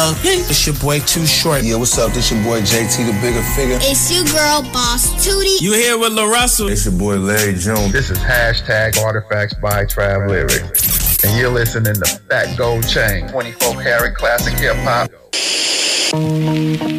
Okay. It's your boy Too Short. Yeah, what's up? This your boy JT, the bigger figure. It's your girl, Boss Tootie. You here with La Russell. It's your boy Larry June. This is hashtag Artifacts by Trav Lyrics. And you're listening to Fat Gold Chain, 24 karat classic hip hop.